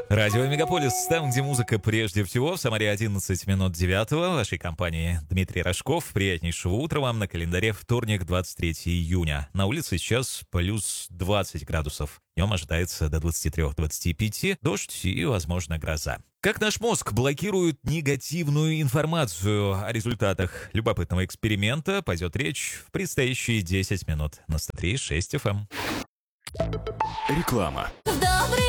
Радио Мегаполис, там, где музыка прежде всего. В Самаре 11 минут 9. В вашей компании Дмитрий Рожков. Приятнейшего утра вам. На календаре вторник, 23 июня. На улице сейчас плюс 20 градусов. Днем ожидается до 23-25. Дождь и, возможно, гроза. Как наш мозг блокирует негативную информацию о результатах любопытного эксперимента, пойдет речь в предстоящие 10 минут на 103.6 FM. Реклама. В добрый